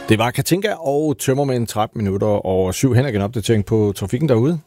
Det var Katinka og tømmermænd 13 minutter over 7. Henrik, en opdatering på trafikken derude.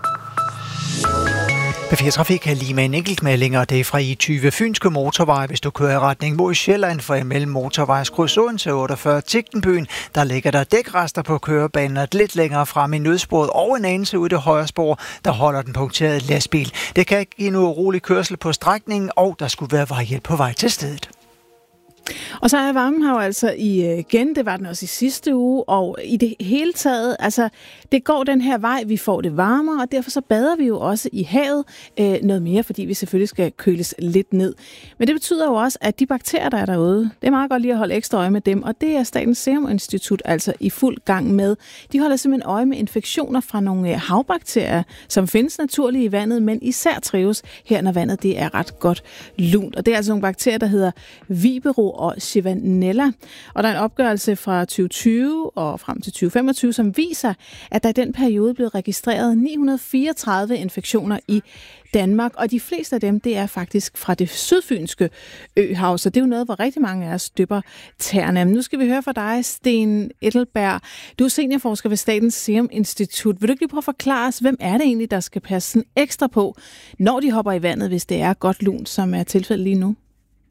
B4 Trafik er lige med en enkelt melding, og det er fra I20 Fynske Motorvej, hvis du kører i retning mod Sjælland, for imellem motorvejskryds Odense 48 Tigtenbyen, der ligger der dækrester på kørebanen, og lidt længere frem i nødsporet og en anelse ud i det højre spor, der holder den punkterede lastbil. Det kan give en urolig kørsel på strækningen, og der skulle være vejhjælp på vej til stedet. Og så er varmen her jo altså igen, det var den også i sidste uge, og i det hele taget, altså det går den her vej, vi får det varmere, og derfor så bader vi jo også i havet noget mere, fordi vi selvfølgelig skal køles lidt ned. Men det betyder jo også, at de bakterier, der er derude, det er meget godt lige at holde ekstra øje med dem, og det er Statens Serum Institut altså i fuld gang med. De holder simpelthen øje med infektioner fra nogle havbakterier, som findes naturligt i vandet, men især trives her, når vandet det er ret godt lunt. Og det er altså nogle bakterier, der hedder Vibrio og Chivanella. Og der er en opgørelse fra 2020 og frem til 2025, som viser, at der i den periode blev registreret 934 infektioner i Danmark, og de fleste af dem, det er faktisk fra det sydfynske øhav, så det er jo noget, hvor rigtig mange af os dypper tæerne. Nu skal vi høre fra dig, Sten Ettelberg. Du er seniorforsker ved Statens Serum Institut. Vil du ikke lige prøve at forklare os, hvem er det egentlig, der skal passe sådan ekstra på, når de hopper i vandet, hvis det er godt lunt, som er tilfældet lige nu?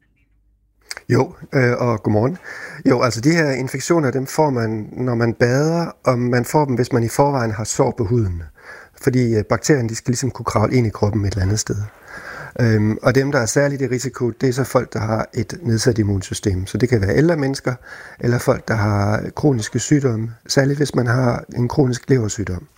Jo, og godmorgen. Jo, altså de her infektioner, dem får man, når man bader, og man får dem, hvis man i forvejen har sår på huden. Fordi bakterierne, de skal ligesom kunne kravle ind i kroppen et eller andet sted. Og dem, der er særligt i risiko, det er så folk, der har et nedsat immunsystem. Så det kan være ældre mennesker, eller folk, der har kroniske sygdomme, særligt hvis man har en kronisk leversygdom.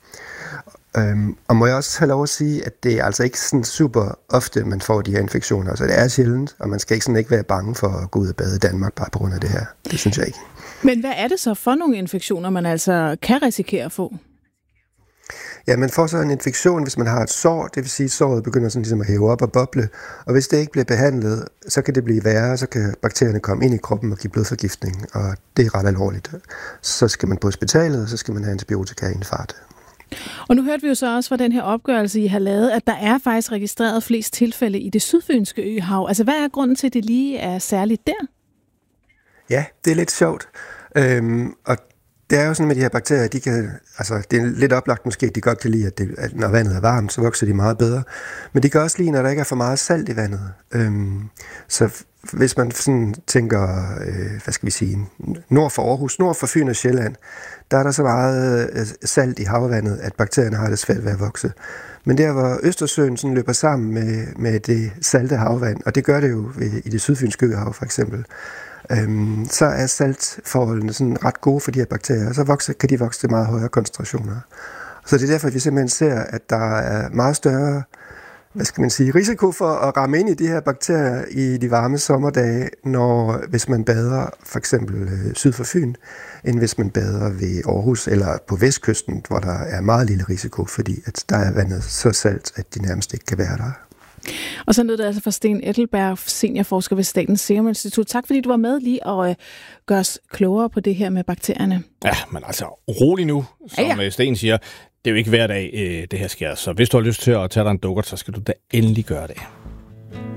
Og må jeg også have lov at sige, at det er altså ikke sådan super ofte, man får de her infektioner. Så det er sjældent, og man skal ikke være bange for at gå ud og bade i Danmark bare på grund af det her. Det synes jeg ikke. Men hvad er det så for nogle infektioner, man altså kan risikere at få? Ja, man får så en infektion, hvis man har et sår, det vil sige, at såret begynder sådan ligesom at hæve op og boble, og hvis det ikke bliver behandlet, så kan det blive værre, så kan bakterierne komme ind i kroppen og give blodforgiftning, og det er ret alvorligt. Så skal man på hospitalet, og så skal man have antibiotika-indfart. Og nu hørte vi jo så også fra den her opgørelse, I har lavet, at der er faktisk registreret flest tilfælde i det sydfynske øhav. Altså, hvad er grunden til, at det lige er særligt der? Ja, det er lidt sjovt. Og det er jo sådan med de her bakterier, de kan, altså det er lidt oplagt måske, at de godt kan lide, at når vandet er varmt, så vokser de meget bedre. Men de kan også lide, når der ikke er for meget salt i vandet. Så hvis man sådan tænker, nord for Aarhus, nord for Fyn og Sjælland, der er der så meget salt i havvandet, at bakterierne har det svært ved at vokse. Men der, hvor Østersøen sådan løber sammen med det salte havvand, og det gør det jo i det sydfynske øhav for eksempel, så er saltforholdene sådan ret gode for de her bakterier, og så kan de vokse til meget højere koncentrationer. Så det er derfor, at vi simpelthen ser, at der er meget større risiko for at ramme ind i de her bakterier i de varme sommerdage, hvis man bader for eksempel syd for Fyn, end hvis man bader ved Aarhus eller på vestkysten, hvor der er meget lille risiko, fordi at der er vandet så salt, at de nærmest ikke kan være der. Og så lød det altså fra Sten Ettelberg, seniorforsker ved Statens Serum Institut. Tak fordi du var med lige og gøre os klogere på det her med bakterierne. Ja, men altså rolig nu, som Sten siger. Det er jo ikke hver dag, det her sker. Så hvis du har lyst til at tage dig en dukkert, så skal du da endelig gøre det.